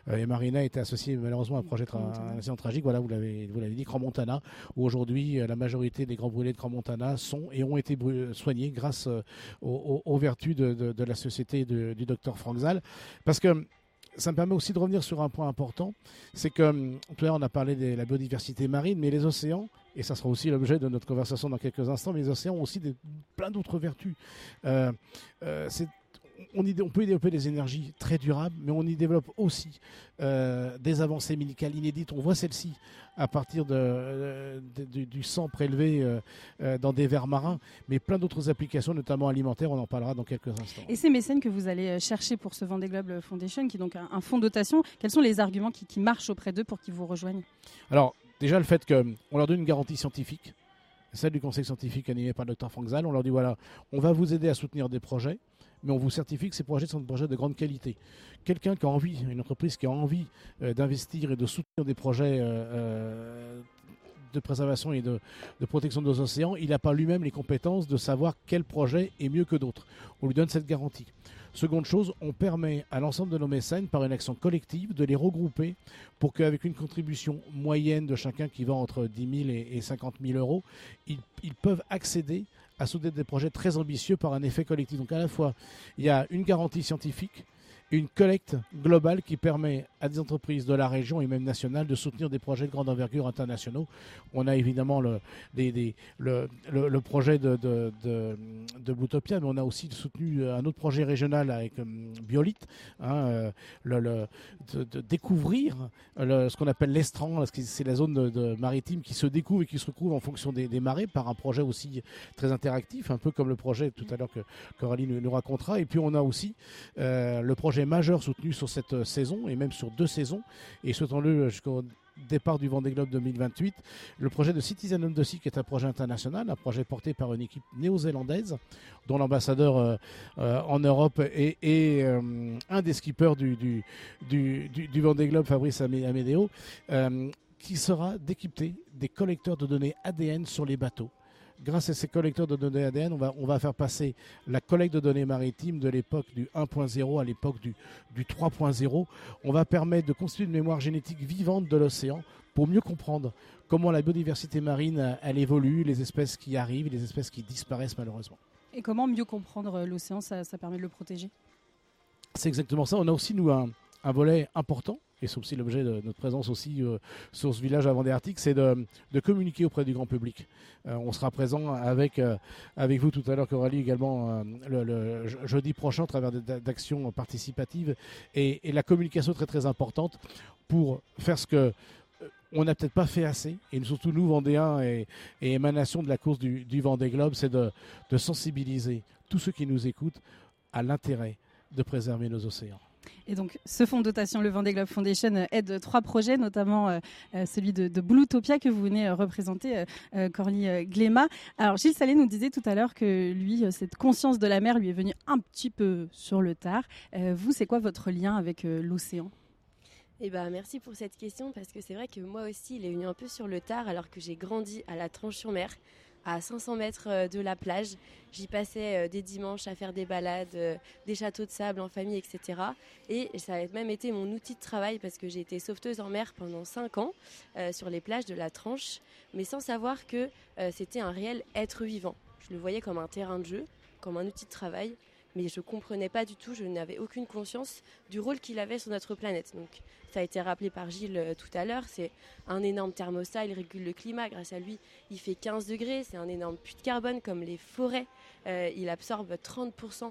Et Marina était associée malheureusement à un projet un accident tragique. Voilà, vous l'avez dit, Crans-Montana, où aujourd'hui la majorité des grands brûlés de Crans-Montana sont et ont été soignés grâce aux vertus de la société du docteur Franck Zal. Parce que ça me permet aussi de revenir sur un point important, c'est que tout à l'heure on a parlé de la biodiversité marine, mais les océans, et ça sera aussi l'objet de notre conversation dans quelques instants, mais les océans ont aussi plein d'autres vertus. On peut y développer des énergies très durables, mais on y développe aussi des avancées médicales inédites. On voit celle-ci à partir du sang prélevé dans des vers marins, mais plein d'autres applications, notamment alimentaires, on en parlera dans quelques instants. Et ces mécènes que vous allez chercher pour ce Vendée Globe Foundation, qui est donc un fonds de dotation, quels sont les arguments qui marchent auprès d'eux pour qu'ils vous rejoignent ? Alors, déjà le fait qu'on leur donne une garantie scientifique, celle du conseil scientifique animé par le Dr Franck Zal, on leur dit voilà, on va vous aider à soutenir des projets, mais on vous certifie que ces projets sont des projets de grande qualité. Quelqu'un qui a envie, une entreprise qui a envie d'investir et de soutenir des projets de préservation et de protection de nos océans, il n'a pas lui-même les compétences de savoir quel projet est mieux que d'autres. On lui donne cette garantie. Seconde chose, on permet à l'ensemble de nos mécènes, par une action collective, de les regrouper pour qu'avec une contribution moyenne de chacun qui va entre 10 000 et 50 000 euros, ils peuvent accéder à soutenir des projets très ambitieux par un effet collectif. Donc à la fois, il y a une garantie scientifique, une collecte globale qui permet à des entreprises de la région et même nationales de soutenir des projets de grande envergure internationaux. On a évidemment le projet de Bluetopia, mais on a aussi soutenu un autre projet régional avec Biolite, de découvrir ce qu'on appelle l'estran, c'est la zone maritime qui se découvre et qui se retrouve en fonction des marées par un projet aussi très interactif, un peu comme le projet tout à l'heure que Coralie nous racontera. Et puis on a aussi le projet majeur soutenu sur cette saison et même sur 2 saisons, et souhaitons-le jusqu'au départ du Vendée Globe 2028, le projet de Citizen on the Sea, qui est un projet international, un projet porté par une équipe néo-zélandaise dont l'ambassadeur en Europe est un des skippers du Vendée Globe, Fabrice Amedeo, qui sera d'équiper des collecteurs de données ADN sur les bateaux. Grâce à ces collecteurs de données ADN, on va faire passer la collecte de données maritimes de l'époque du 1.0 à l'époque du 3.0. On va permettre de constituer une mémoire génétique vivante de l'océan pour mieux comprendre comment la biodiversité marine elle évolue, les espèces qui arrivent, les espèces qui disparaissent malheureusement. Et comment mieux comprendre l'océan, ça permet de le protéger ? C'est exactement ça. On a aussi, nous, un volet important, et c'est aussi l'objet de notre présence aussi sur ce village à Vendée Arctique, c'est de communiquer auprès du grand public. On sera présent avec vous tout à l'heure, Coralie, également le jeudi prochain à travers d'actions participatives et la communication très très importante pour faire ce que on n'a peut-être pas fait assez, et surtout nous Vendéens et émanations de la course du Vendée Globe, c'est de sensibiliser tous ceux qui nous écoutent à l'intérêt de préserver nos océans. Et donc, ce fonds de dotation, le Vendée Globe Foundation, aide 3 projets, notamment celui de Bluetopia que vous venez représenter, Corny Gléma. Alors, Gilles Salé nous disait tout à l'heure que lui, cette conscience de la mer lui est venue un petit peu sur le tard. Vous, c'est quoi votre lien avec l'océan ? Eh ben, merci pour cette question, parce que c'est vrai que moi aussi, il est venu un peu sur le tard, alors que j'ai grandi à la Tranche-sur-Mer, à 500 mètres de la plage. J'y passais des dimanches à faire des balades, des châteaux de sable en famille, etc. Et ça a même été mon outil de travail, parce que j'ai été sauveteuse en mer pendant 5 ans sur les plages de la Tranche, mais sans savoir que c'était un réel être vivant. Je le voyais comme un terrain de jeu, comme un outil de travail, mais je ne comprenais pas du tout, je n'avais aucune conscience du rôle qu'il avait sur notre planète. Donc, ça a été rappelé par Gilles tout à l'heure, c'est un énorme thermostat, il régule le climat, grâce à lui il fait 15 degrés, c'est un énorme puits de carbone comme les forêts, il absorbe 30%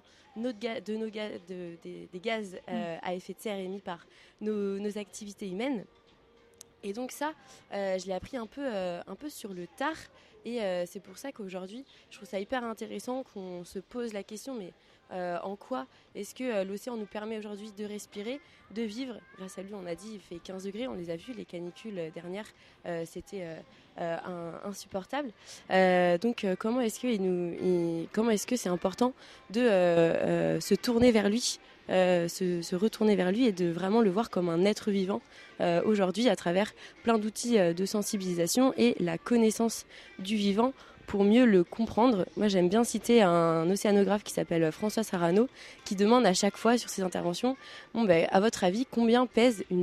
des gaz à effet de serre émis par nos activités humaines. Et donc ça, je l'ai appris un peu sur le tard, et c'est pour ça qu'aujourd'hui, je trouve ça hyper intéressant qu'on se pose la question, mais en quoi est-ce que l'océan nous permet aujourd'hui de respirer, de vivre. Grâce à lui, on a dit, il fait 15 degrés, on les a vus, les canicules dernières, c'était insupportable. Donc comment est-ce que c'est important de se tourner vers lui, se retourner vers lui et de vraiment le voir comme un être vivant aujourd'hui à travers plein d'outils de sensibilisation et la connaissance du vivant pour mieux le comprendre. Moi, j'aime bien citer un océanographe qui s'appelle François Sarano, qui demande à chaque fois sur ses interventions, à votre avis, combien pèse une